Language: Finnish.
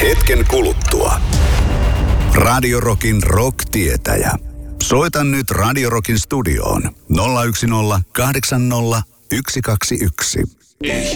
Hetken kuluttua. Radio Rockin rock-tietäjä. Soita nyt Radio Rockin studioon 010 80 121.